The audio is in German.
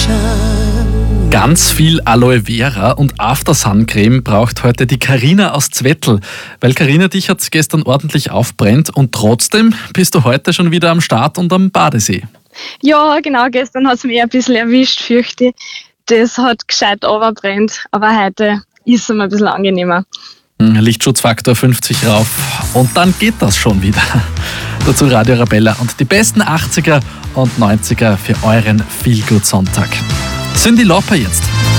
Ganz viel Aloe Vera und Aftersun-Creme braucht heute die Carina aus Zwettl. Weil Carina, dich hat es gestern ordentlich aufbrennt und trotzdem bist du heute schon wieder am Start und am Badesee. Ja, genau, gestern hat es mich ein bisschen erwischt, fürchte ich. Das hat gescheit runterbrennt, aber heute ist es mir ein bisschen angenehmer. Lichtschutzfaktor 50 rauf und dann geht das schon wieder. Dazu Radio Arabella und die besten 80er und 90er für euren Feelgood Sonntag. Cyndi Lauper jetzt.